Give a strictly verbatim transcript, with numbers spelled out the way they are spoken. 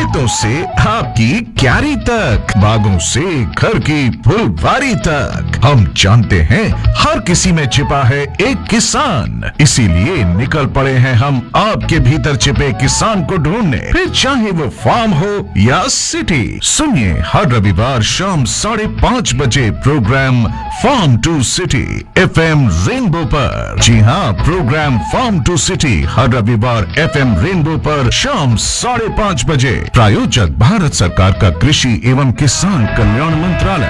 खेतों से आपकी क्यारी तक, बागों से घर की फुलवारी तक, हम जानते हैं हर किसी में छिपा है एक किसान। इसीलिए निकल पड़े हैं हम आपके भीतर छिपे किसान को ढूंढने, फिर चाहे वो फार्म हो या सिटी। सुनिए हर रविवार शाम साढ़े पाँच बजे programme farm to city F M rainbow पर। जी हाँ, प्रोग्राम फार्म टू सिटी हर रविवार एफ एम रेनबो पर शाम साढ़े पाँच बजे। प्रायोजक भारत सरकार का कृषि एवं किसान कल्याण मंत्रालय।